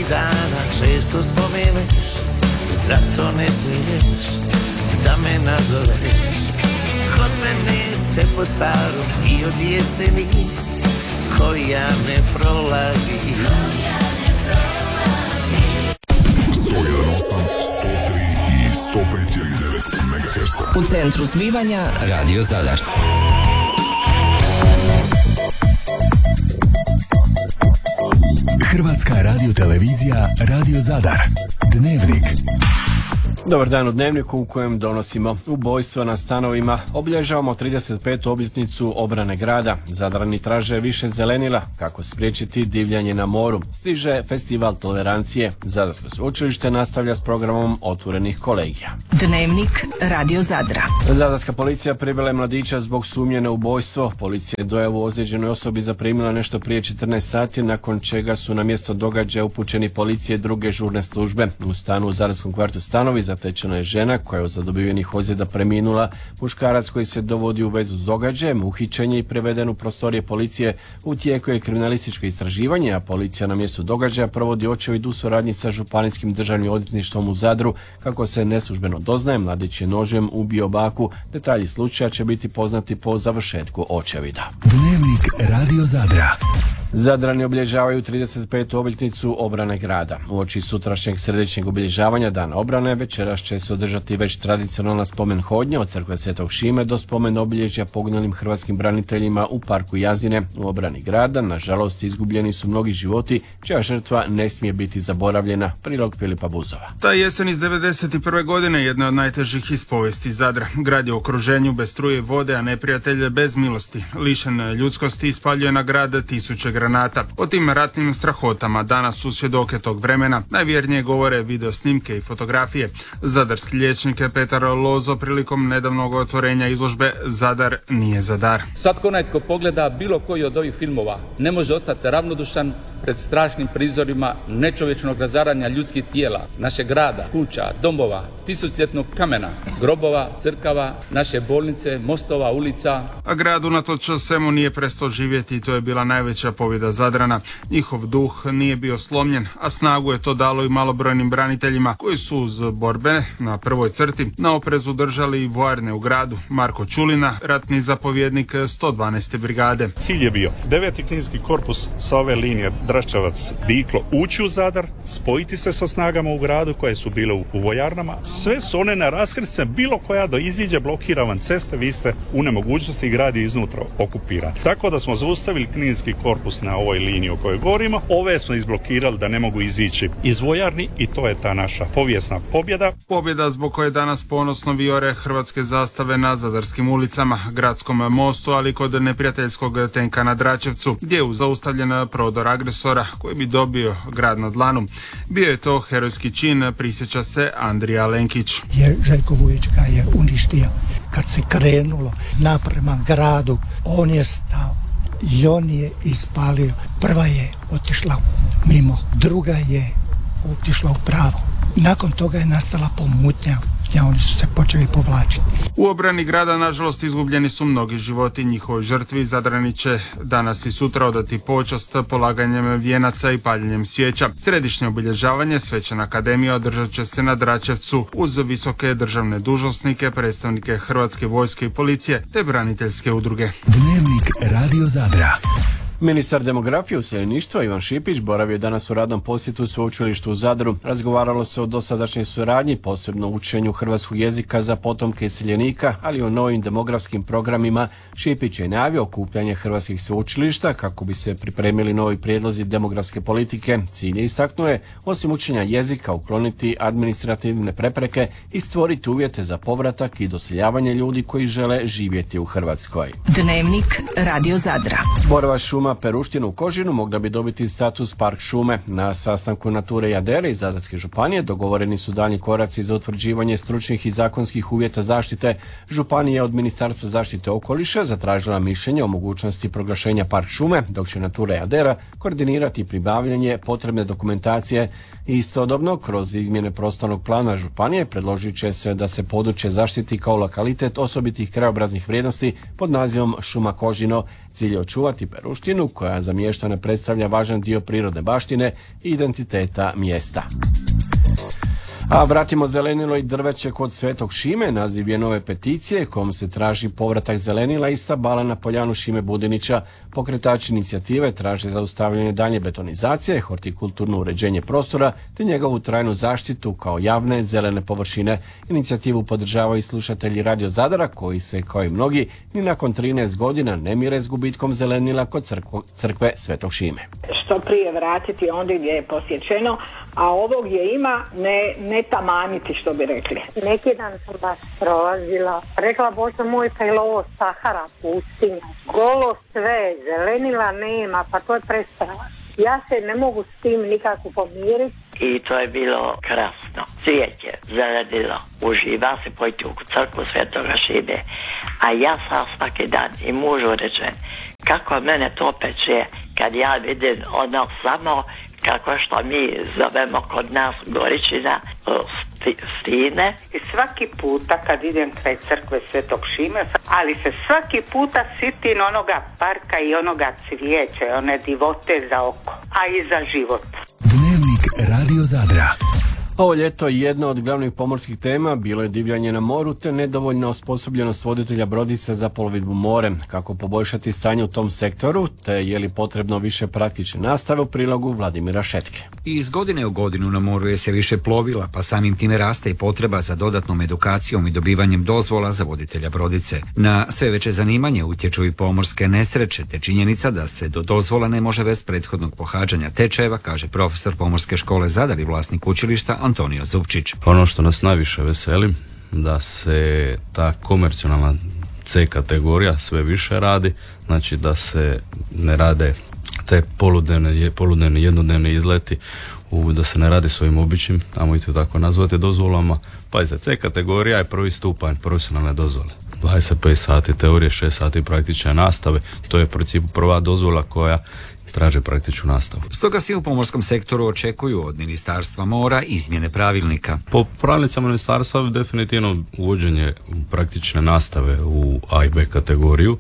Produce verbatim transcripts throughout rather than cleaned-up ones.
dana često spomeneš, zato ne smiješ da me nazoveš. Kod mene sve po starom i od jeseni koja ne prolazi. sto jedan osam, sto tri i sto pet zarez devet megaherca. U centru zbivanja Radio Zadar. Hrvatska radiotelevizija Radio Zadar. Dnevnik. Dobar dan u Dnevniku u kojem donosimo ubojstva na stanovima. Obilježavamo trideset petu obljetnicu obrane grada. Zadrani traže više zelenila, kako spriječiti divljanje na moru. Stiže festival tolerancije. Zadarsko sveučilište nastavlja s programom otvorenih kolegija. Dnevnik Radio Zadra. Zadarska policija privela je mladića zbog sumnje na ubojstvo. Policija je dojavu o ozlijeđenoj osobi zaprimila nešto prije četrnaest sati, nakon čega su na mjesto događaja upućeni policije i druge žurne službe. U stanu u Zadarskom kvartu Stanovi zatečena je žena koja je od zadobivenih ozljeda preminula. Muškarac koji se dovodi u vezu s događajem, uhićen je i priveden u prostorije policije. U tijeku je kriminalističko istraživanje, a policija na mjestu događaja provodi očevid u suradnji sa Županijskim državnim odvjetništvom u Zadru. Kako se neslužbeno doznaje, mladić je nožem ubio baku. Detalji slučaja će biti poznati po završetku očevida. Dnevnik Radio Zadra. Zadrani obilježavaju trideset petu obljetnicu obrane grada. Uoči sutrašnjeg središnjeg obilježavanja Dana obrane večeras će se održati već tradicionalna spomen hodnja od crkve Svetog Šime do spomen obilježja poginulim hrvatskim braniteljima u parku Jazine. U obrani grada, nažalost, izgubljeni su mnogi životi, čija žrtva ne smije biti zaboravljena. Prilog Filipa Buzova. Ta jesen iz devedeset prve godine jedna od najtežih iz povijesti Zadra. Grad je u okruženju bez struje i vode, a neprijatelj bez milosti. Lišen ljudskosti ispaljuje na grad tisuće granata. O tim ratnim strahotama danas su svjedoke tog vremena. Najvjernije govore video snimke i fotografije. Zadarski liječnik Petar Lozo prilikom nedavnog otvorenja izložbe Zadar nije za dar. Svatko onaj tko pogleda bilo koji od ovih filmova ne može ostati ravnodušan pred strašnim prizorima nečovječnog razaranja ljudskih tijela, našeg grada, kuća, domova, tisućljetnog kamena, grobova, crkava, naše bolnice, mostova, ulica. A grad unatoč svemu nije prestao živjeti i to je bila najveća pobjeda Zadrana. Njihov duh nije bio slomljen, a snagu je to dalo i malobrojnim braniteljima koji su uz borbe na prvoj crti na oprezu držali i vojarne u gradu. Marko Čulina, ratni zapovjednik sto dvanaeste brigade. Cilj je bio deveti kninski korpus sa ove linije Dračevac-Diklo ući u Zadar, spojiti se sa snagama u gradu koje su bile u, u vojarnama. Sve su one na raskrsce, bilo koja do iziđe blokira vam ceste, vi ste u nemogućnosti i grad je iznutra okupiran. Tako da smo zaustavili kninski korpus na ovoj liniji o kojoj govorimo. Ove smo izblokirali da ne mogu izići iz vojarni i to je ta naša povijesna pobjeda. Pobjeda zbog koje danas ponosno vijore hrvatske zastave na zadarskim ulicama, gradskom mostu, ali kod neprijateljskog tenka na Dračevcu, gdje je zaustavljen prodor agresora koji bi dobio grad na dlanu. Bio je to herojski čin, prisjeća se Andrija Lenkić. Je Željko Vujić ga je uništio. Kad se krenulo naprema gradu, on je stao i on je ispalio. Prva je otišla mimo, druga je otišla u pravo. Nakon toga je nastala pomutnja, ja oni su se počeli povlačiti. U obrani grada, nažalost, izgubljeni su mnogi životi. Njihovoj žrtvi Zadrani će danas i sutra odati počast polaganjem vijenaca i paljenjem svijeća. Središnje obilježavanje Svečana akademija održat će se na Dračevcu uz visoke državne dužnosnike, predstavnike Hrvatske vojske i policije te braniteljske udruge. Dnevnik Radio Zadra. Ministar demografije i useljeništva Ivan Šipić boravio je danas u radnom posjetu sveučilištu u Zadru. Razgovaralo se o dosadašnjoj suradnji, posebno učenju hrvatskog jezika za potomke iseljenika, ali i o novim demografskim programima. Šipić je najavio okupljanje hrvatskih sveučilišta kako bi se pripremili novi prijedlozi demografske politike. Cilj je, istaknuo je, osim učenja jezika, ukloniti administrativne prepreke i stvoriti uvjete za povratak i doseljavanje ljudi koji žele živjeti u Hrvatskoj. Dnevnik Radio Zadra. Borova šuma Peruština u Kožinu mogla bi dobiti status park šume. Na sastanku Nature i Adere iz Zadarske županije dogovoreni su daljnji koraci za utvrđivanje stručnih i zakonskih uvjeta zaštite. Županija od Ministarstva zaštite okoliša zatražila mišljenje o mogućnosti proglašenja park šume, dok će Natura i Adera koordinirati pribavljanje potrebne dokumentacije. Istodobno, kroz izmjene prostornog plana županije predložit će se da se područje zaštiti kao lokalitet osobitih krajobraznih vrijednosti pod nazivom Šuma Kožino. Cilj je očuvati Peruštinu koja za mještane predstavlja važan dio prirodne baštine i identiteta mjesta. A vratimo zelenilo i drveće kod Svetog Šime, naziv je nove peticije kojom se traži povratak zelenila i stabala na poljanu Šime Budinića. Pokretači inicijative traže zaustavljanje daljnje betonizacije, hortikulturno uređenje prostora te njegovu trajnu zaštitu kao javne zelene površine. Inicijativu podržavaju i slušatelji Radio Zadra koji se, kao i mnogi, ni nakon trinaest godina ne mire s gubitkom zelenila kod crkvo, crkve Svetog Šime. Što prije vratiti ondje gdje je posjećeno, a ovo gdje ima ne, ne tamaniti, što bi rekli. Neki dan sam baš prolazila. Rekla, Bože moj, pa je ovo Sahara, pustinja. Golo sve, zelenila nema, pa to je prestrano. Ja se ne mogu s tim nikako pomiriti. I to je bilo krasno. Cvijeće, zelenilo, uživa se pojti u crkvu Svetoga Šime. A ja sam svaki dan i mužu rečem, kako mene to peče kad ja vidim ono samo kako što mi zovemo kod nas Goričina sti, stine. I svaki puta kad idem kraj crkve Svetog Šime, ali se svaki puta sitim onoga parka i onoga cvijeća, one divote za oko, a i za život. Dnevnik Radio Zadra. Ovo ljeto jedna od glavnih pomorskih tema bilo je divljanje na moru te nedovoljna osposobljenost voditelja brodica za plovidbu morem. Kako poboljšati stanje u tom sektoru te je li potrebno više praktične nastave u prilogu Vladimira Šetke. Iz godine u godinu na moru je se više plovila, pa samim time raste i potreba za dodatnom edukacijom i dobivanjem dozvola za voditelja brodice. Na sve veće zanimanje utječu i pomorske nesreće te činjenica da se do dozvola ne može bez prethodnog pohađanja tečajeva, kaže profesor Pomorske škole Zadar i vlasnik učilišta Antonio Zupčić. Ono što nas najviše veseli, da se ta komercionalna C kategorija sve više radi, znači da se ne rade te poludnevne, poludnevne jednodnevne izleti, u, da se ne radi s ovim običnim, tamo i to tako nazvate, dozvolama. Pa i za C kategorija je prvi stupanj profesionalne dozvole. dvadeset pet sati teorije, šest sati praktične nastave, to je u principu prva dozvola koja traže praktičnu nastavu. Stoga svi u pomorskom sektoru očekuju od Ministarstva mora izmjene pravilnika. Po pravilnicama ministarstva definitivno uvođenje praktične nastave u A i B kategoriju.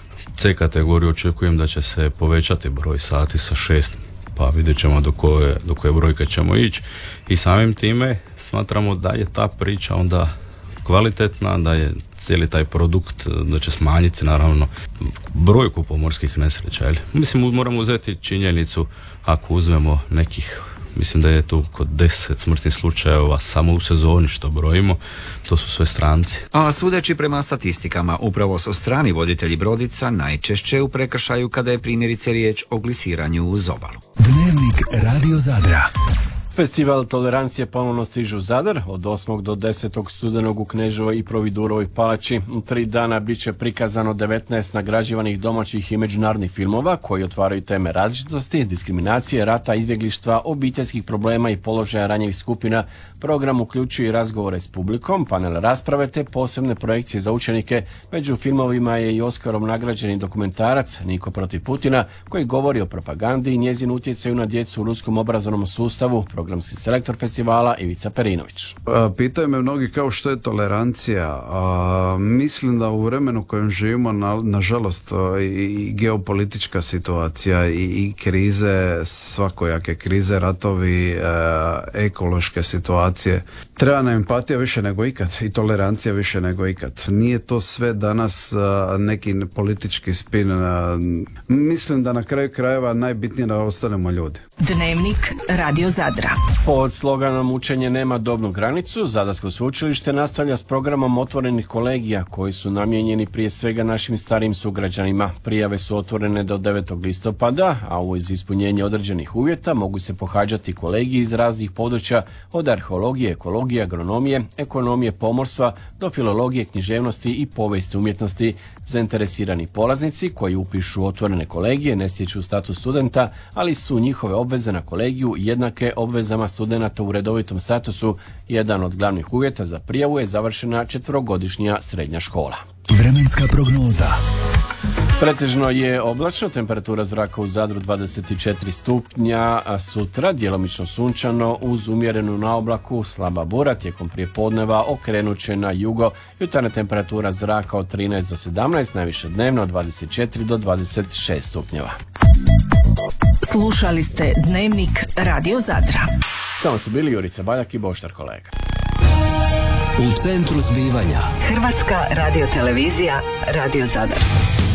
C kategoriju očekujem da će se povećati broj sati sa šest, pa vidjet ćemo do koje, do koje brojke ćemo ići. I samim time smatramo da je ta priča onda kvalitetna, da je cijeli taj produkt, da će smanjiti naravno brojku pomorskih nesreća. Mislim, moramo uzeti činjenicu, ako uzmemo nekih, mislim da je tu kod deset smrtnih slučajeva samo u sezoni što brojimo, to su sve stranci. A sudeći prema statistikama, upravo su strani voditelji brodica najčešće u prekršaju kada je primjerice riječ o glisiranju uz obalu. Dnevnik Radio Zadra. Festival tolerancije ponovno stiže u Zadar od osmog do desetog studenog u Kneževoj i Providurovoj palači. U tri dana bit će prikazano devetnaest nagrađivanih domaćih i međunarodnih filmova koji otvaraju teme različitosti, diskriminacije, rata, izbjeglištva, obiteljskih problema i položaja ranjivih skupina. Program uključuje i razgovore s publikom, panel rasprave te posebne projekcije za učenike. Među filmovima je i Oskarom nagrađeni dokumentarac Niko protiv Putina koji govori o propagandi i njezin utjecaju na djecu u ruskom obrazovnom sustavu. Programski selektor festivala Ivica Perinović. Pitaju me mnogi kao što je tolerancija. A, mislim da u vremenu u kojem živimo, na, nažalost, i, i geopolitička situacija i, i krize, svakojake krize, ratovi, e, ekološke situacije, treba nam empatija više nego ikad i tolerancija više nego ikad. Nije to sve danas a, neki politički spin. A, mislim da na kraju krajeva najbitnije da ostanemo ljudi. Dnevnik Radio Zadra. Pod sloganom Učenje nema dobnu granicu, Zadarsko sveučilište nastavlja s programom otvorenih kolegija koji su namijenjeni prije svega našim starijim sugrađanima. Prijave su otvorene do devetog listopada, a uz ispunjenje određenih uvjeta mogu se pohađati kolegiji iz raznih područja od arheologije, ekologije, agronomije, ekonomije, pomorstva do filologije, književnosti i povijesti umjetnosti. Zainteresirani polaznici koji upišu otvorene kolegije ne stječu status studenta, ali su njihove obveze na kolegiju jednake obvezama studenata u redovitom statusu. Jedan od glavnih uvjeta za prijavu je završena četverogodišnja srednja škola. Vremenska prognoza. Pretežno je oblačno, temperatura zraka u Zadru dvadeset četiri stupnja, a sutra djelomično sunčano uz umjerenu naoblaku, slaba bura, tijekom prijepodneva okrenut će na jugo, jutarnja temperatura zraka od trinaest do sedamnaest, najviše dnevno od dvadeset četiri do dvadeset šest stupnjeva. Slušali ste Dnevnik Radio Zadra. Samo su bili Jurica Baljak i Boštar Kolega. U centru zbivanja Hrvatska radiotelevizija Radio Zadar.